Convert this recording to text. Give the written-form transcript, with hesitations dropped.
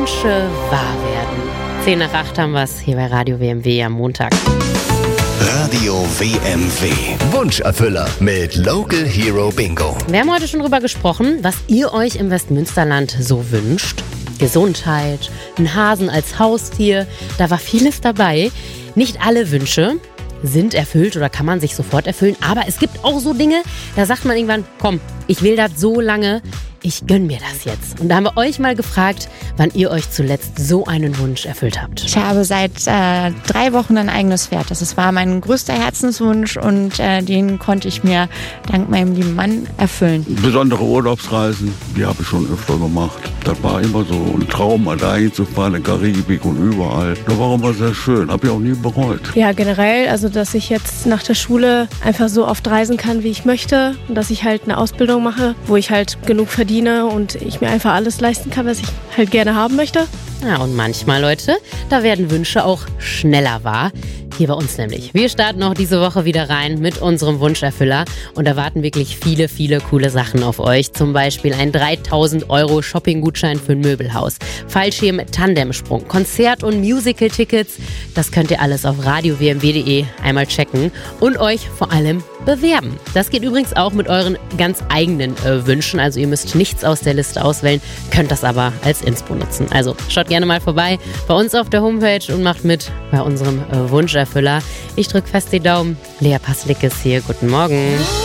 Wünsche wahr werden. 10 nach 8 haben wir es hier bei Radio WMW am Montag. Radio WMW. Wunscherfüller mit Local Hero Bingo. Wir haben heute schon drüber gesprochen, was ihr euch im Westmünsterland so wünscht. Gesundheit, ein Hasen als Haustier, da war vieles dabei. Nicht alle Wünsche sind erfüllt oder kann man sich sofort erfüllen, aber es gibt auch so Dinge, da sagt man irgendwann, komm, ich will das so lange, ich gönn mir das jetzt. Und da haben wir euch mal gefragt, wann ihr euch zuletzt so einen Wunsch erfüllt habt. Ich habe seit 3 Wochen ein eigenes Pferd. Das war mein größter Herzenswunsch und den konnte ich mir dank meinem lieben Mann erfüllen. Besondere Urlaubsreisen, die habe ich schon öfter gemacht. Das war immer so ein Traum, dahin zu fahren, in der Karibik und überall. Das war immer sehr schön, habe ich auch nie bereut. Ja, generell, also dass ich jetzt nach der Schule einfach so oft reisen kann, wie ich möchte. Und dass ich halt eine Ausbildung mache, wo ich halt genug verdiene und ich mir einfach alles leisten kann, was ich halt gerne haben möchte. Ja, und manchmal, Leute, da werden Wünsche auch schneller wahr. Hier bei uns nämlich. Wir starten auch diese Woche wieder rein mit unserem Wunscherfüller und erwarten wirklich viele, viele coole Sachen auf euch. Zum Beispiel ein 3.000 € Shopping-Gutschein für ein Möbelhaus, Fallschirm, Tandemsprung, Konzert- und Musical-Tickets. Das könnt ihr alles auf radiowmw.de einmal checken und euch vor allem bewerben. Das geht übrigens auch mit euren ganz eigenen Wünschen. Also ihr müsst nichts aus der Liste auswählen, könnt das aber als Inspo nutzen. Also schaut gerne mal vorbei bei uns auf der Homepage und macht mit bei unserem Wunscherfüller. Ich drücke fest die Daumen. Lea Paslik ist hier. Guten Morgen.